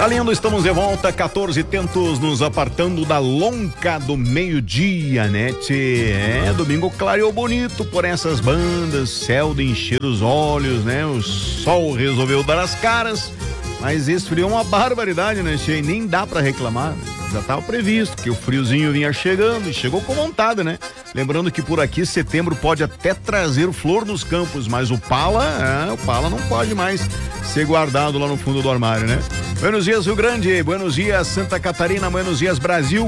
Tá lindo, estamos de volta, 14 tentos nos apartando da lonca do meio-dia, né, tchê? Domingo clareou bonito por essas bandas, céu de encher os olhos, né? O sol resolveu dar as caras, mas esfriou uma barbaridade, né, tchê? Nem dá pra reclamar, já estava previsto que o friozinho vinha chegando e chegou com vontade, né? Lembrando que por aqui setembro pode até trazer flor nos campos, mas o pala não pode mais ser guardado lá no fundo do armário, né? Buenos dias, Rio Grande, buenos dias, Santa Catarina, buenos dias, Brasil.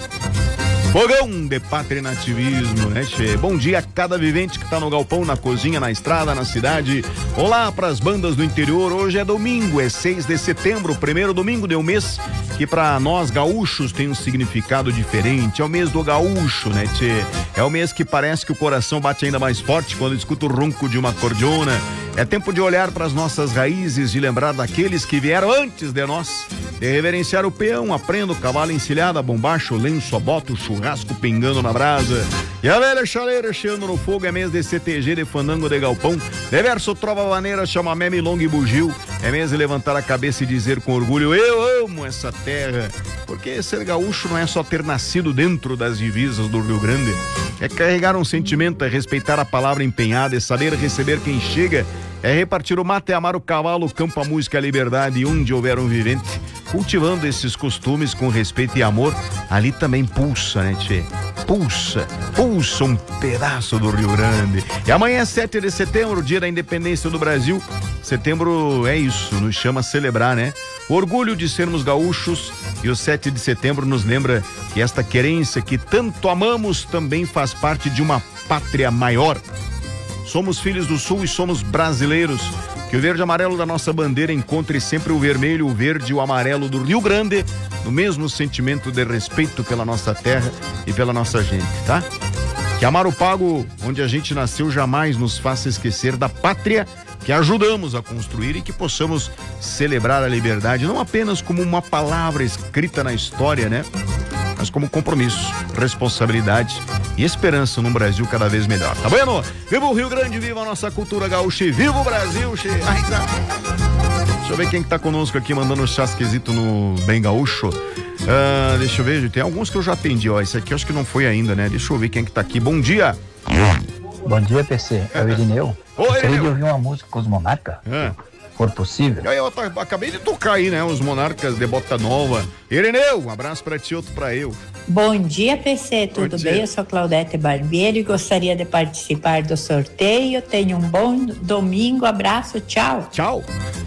Fogão de pátria e nativismo, né, tchê? Bom dia a cada vivente que tá no galpão, na cozinha, na estrada, na cidade. Olá pras bandas do interior. Hoje é domingo, é 6 de setembro, primeiro domingo de um mês que pra nós gaúchos tem um significado diferente. É o mês do gaúcho, né, tchê? É o mês que parece que o coração bate ainda mais forte quando escuta o ronco de uma cordiona. É tempo de olhar para as nossas raízes, de lembrar daqueles que vieram antes de nós, de reverenciar o peão, a prenda, o cavalo encilhado, a bombacha, o lenço, a bota, o churrasco pingando na brasa. E a velha chaleira cheando no fogo, é mês de CTG, de fandango, de galpão, de verso, trova, vaneira, chamamé, milonga e bugio. É mês de levantar a cabeça e dizer com orgulho: eu amo essa terra. Porque ser gaúcho não é só ter nascido dentro das divisas do Rio Grande, é carregar um sentimento, é respeitar a palavra empenhada, é saber receber quem chega, é repartir o mate, é amar o cavalo, o campo, a música, a liberdade, e onde houver um vivente cultivando esses costumes com respeito e amor, ali também pulsa, né, tchê? Pulsa um pedaço do Rio Grande. E amanhã é 7 de setembro, dia da independência do Brasil. Setembro é isso, nos chama a celebrar, né? O orgulho de sermos gaúchos, e o 7 de setembro nos lembra que esta querência que tanto amamos também faz parte de uma pátria maior. Somos filhos do Sul e somos brasileiros. Que o verde e amarelo da nossa bandeira encontre sempre o vermelho, o verde e o amarelo do Rio Grande, no mesmo sentimento de respeito pela nossa terra e pela nossa gente, tá? Que amar o pago onde a gente nasceu jamais nos faça esquecer da pátria que ajudamos a construir, e que possamos celebrar a liberdade não apenas como uma palavra escrita na história, né? Mas como compromisso, responsabilidade e esperança num Brasil cada vez melhor. Tá bueno? Viva o Rio Grande, viva a nossa cultura gaúcha e viva o Brasil, che! Deixa eu ver quem que tá conosco aqui, mandando chasquezito no Bem Gaúcho. Deixa eu ver, tem alguns que eu já atendi, ó. Esse aqui eu acho que não foi ainda, né? Deixa eu ver quem que tá aqui. Bom dia! Bom dia, PC. É o Irineu. Gostaria de ouvir uma música com os Monarcas? For possível. Eu acabei de tocar aí, né? Os Monarcas de Bota Nova. Irineu, um abraço pra ti, outro pra eu. Bom dia, PC, tudo bem? Eu sou Claudete Barbeiro e gostaria de participar do sorteio. Tenha um bom domingo, abraço, tchau. Tchau.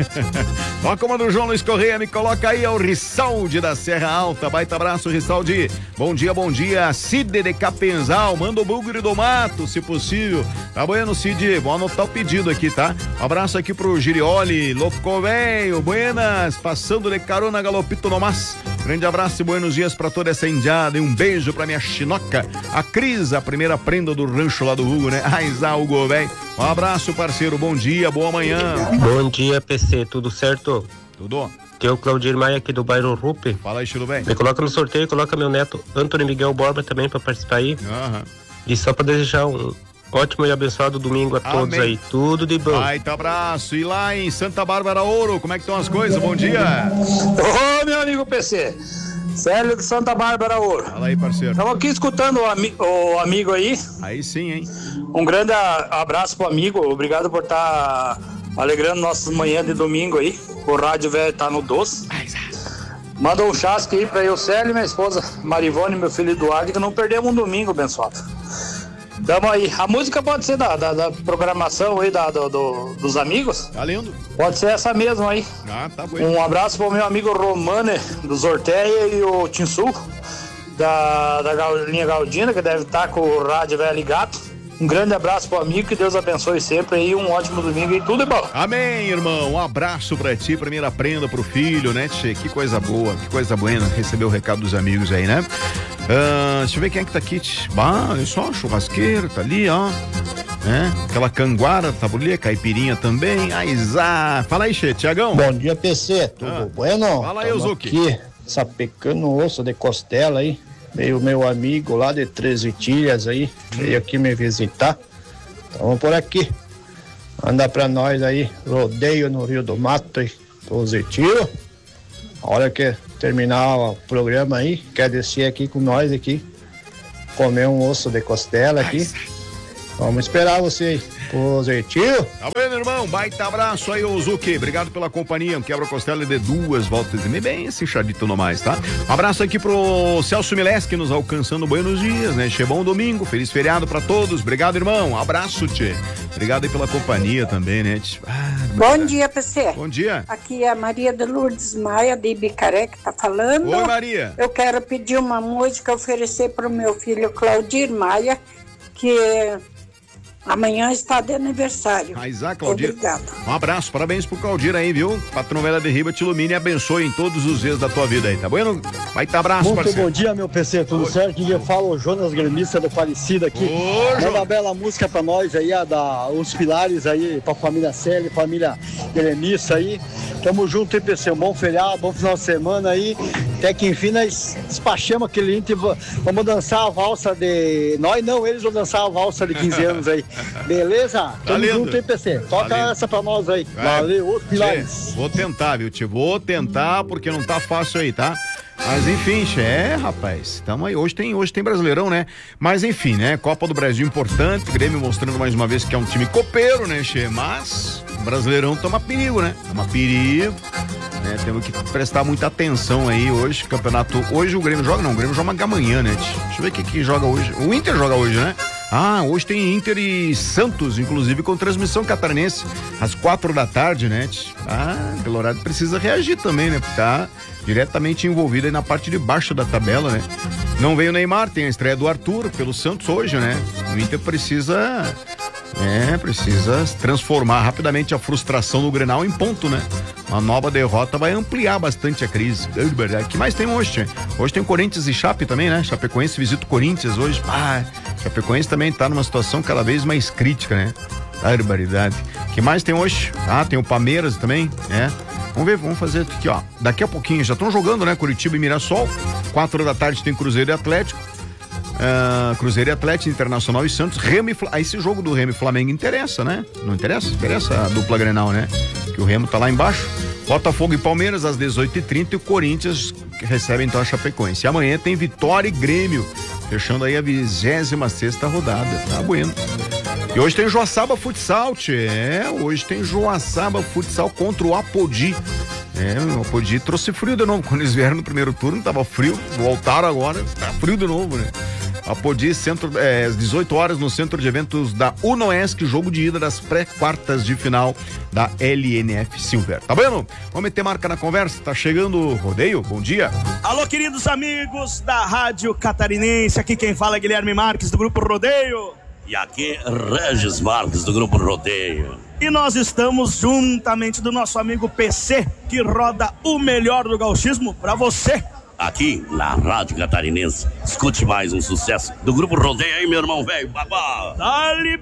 Ó, como do João Luiz Correia, me coloca aí, é o Rissaldi da Serra Alta. Baita abraço, Rissaldi. Bom dia, Cid de Capenzal, manda o bugre do mato, se possível. Tá bueno, Cid, vou anotar o pedido aqui, tá? Um abraço aqui pro Girioli, louco velho, buenas, passando de carona, galopito no mas. Grande abraço e buenos dias pra toda essa indiada, e um beijo pra minha chinoca, a Cris, a primeira prenda do rancho lá do Hugo, né? Aizá, Hugo, velho. Um abraço, parceiro, bom dia, boa manhã. Bom dia, PC, tudo certo? Tudo. Que é o Claudir Maia aqui do bairro Rupe. Fala aí, Chilo, bem. Me coloca no sorteio, coloca meu neto Antônio Miguel Borba também pra participar aí. E só pra desejar um ótimo e abençoado domingo a todos. Amém. Aí, tudo de bom. Baita abraço. E lá em Santa Bárbara Ouro, como é que estão as coisas? Bom dia. Ô, meu amigo PC, Célio de Santa Bárbara Ouro. Fala aí, parceiro. Estamos aqui escutando o amigo aí. Aí sim, hein? Um grande abraço pro amigo, obrigado por estar alegrando nossas manhãs de domingo aí. O rádio velho tá no doce. Manda um chasque aí pra eu, Célio, minha esposa Marivone, meu filho Eduardo, que não perdemos um domingo, abençoado. Tamo aí. A música pode ser da programação aí dos amigos? Tá lindo. Pode ser essa mesmo aí. Tá bom. Um abraço pro meu amigo Romane, do Zorteia, e o Tinsul, da linha Galdina, que deve estar com o rádio velho ligado. Um grande abraço pro amigo, que Deus abençoe sempre aí, um ótimo domingo e tudo é bom. Amém, irmão. Um abraço pra ti, primeira prenda pro filho, né, tchê? Que coisa boa, que coisa boa, receber o recado dos amigos aí, né? Deixa eu ver quem é que tá aqui, tchê. Olha só, churrasqueiro, tá ali, ó. Aquela canguara, tá ali, caipirinha também. Aizá. Fala aí, tchê, Tiagão. Bom dia, PC, tudo bueno? Fala aí, Zuki. Aqui, sapecando osso de costela aí. Veio meu amigo lá de Três Vitilhas aí, veio aqui me visitar. Estamos por aqui. Manda pra nós aí, rodeio no Rio do Mato aí, positivo. A hora que terminar o programa aí, quer descer aqui com nós aqui, comer um osso de costela aqui. Vamos esperar você aí. Positivo. Tá bem, irmão? Baita abraço aí, Ozuki. Obrigado pela companhia. Um quebra-costela de 2 voltas e meia. Bem esse chadito no mais, tá? Um abraço aqui pro Celso Mileski, nos alcançando buenos dias, né? Bom domingo, feliz feriado pra todos. Obrigado, irmão. Abraço, tchê. Obrigado aí pela companhia também, né? Bom dia, PC. Bom dia. Aqui é a Maria de Lourdes Maia, de Ibicaré, que tá falando. Oi, Maria. Eu quero pedir uma música, oferecer pro meu filho Claudir Maia, que amanhã está de aniversário. Claudir. Obrigado. Um abraço, parabéns pro Claudir aí, viu? Patrão Velha de Riba te ilumine e abençoe em todos os dias da tua vida aí, tá bueno? Vai tá abraço, muito parceiro. Bom dia, meu PC, tudo certo? Quem fala o Jonas Gremista do Aparecida aqui. Manda uma bela música pra nós aí, os pilares aí, pra família Célia, família Gremista aí. Tamo junto, hein, PC? Um bom feriado, bom final de semana aí. Até que enfim nós despachamos aquele Inter, vamos dançar a valsa de... Nós não, eles vão dançar a valsa de 15 anos aí. Beleza? Tamo junto, hein, PC? Toca essa pra nós aí. Valeu, outros pilares. Vou tentar, viu, tio? Vou tentar, porque não tá fácil aí, tá? Mas enfim, rapaz, tamo aí. Hoje tem Brasileirão, né? Mas enfim, né? Copa do Brasil importante, Grêmio mostrando mais uma vez que é um time copeiro, né, che? Mas o Brasileirão toma perigo, né? Toma perigo, né? Temos que prestar muita atenção aí hoje, campeonato. Hoje o Grêmio joga, não, o Grêmio joga amanhã, né? Deixa eu ver o que joga hoje. O Inter joga hoje, né? Hoje tem Inter e Santos, inclusive com transmissão catarinense, às 4 da tarde, né? O Colorado precisa reagir também, né? Porque tá diretamente envolvido aí na parte de baixo da tabela, né? Não veio o Neymar, tem a estreia do Arthur pelo Santos hoje, né? O Inter precisa transformar rapidamente a frustração do Grenal em ponto, né? Uma nova derrota vai ampliar bastante a crise. O que mais tem hoje? Hoje tem Corinthians e Chape também, né? Chapecoense visita o Corinthians hoje. Chapecoense também tá numa situação cada vez mais crítica, né? Barbaridade. O que mais tem hoje? Tem o Palmeiras também, né? Vamos ver, vamos fazer aqui, ó. Daqui a pouquinho já estão jogando, né? Curitiba e Mirassol. 4 da tarde tem Cruzeiro e Atlético. Cruzeiro e Atlético, Internacional e Santos. Remo e Flamengo. Esse jogo do Remo e Flamengo interessa, né? Não interessa? Interessa a dupla Grenal, né? Que o Remo tá lá embaixo. Botafogo e Palmeiras às 18h30 e o Corinthians recebe então a Chapecoense. E amanhã tem Vitória e Grêmio, fechando aí a 26ª rodada. Tá bueno. E hoje tem Joaçaba Futsal, hoje tem Joaçaba Futsal contra o Apodi. O Apodi trouxe frio de novo. Quando eles vieram no primeiro turno, tava frio. Voltaram agora, tá frio de novo, né? Apodi, às 18 horas no centro de eventos da Unoesc, jogo de ida das pré-quartas de final da LNF Silver. Tá vendo? Vamos meter marca na conversa, tá chegando o Rodeio, bom dia. Alô, queridos amigos da Rádio Catarinense, aqui quem fala é Guilherme Marques do Grupo Rodeio. E aqui Regis Marques do Grupo Rodeio. E nós estamos juntamente do nosso amigo PC, que roda o melhor do gauchismo pra você. Aqui na Rádio Catarinense, escute mais um sucesso do Grupo Rodeio aí, meu irmão velho, babá. Dá-lhe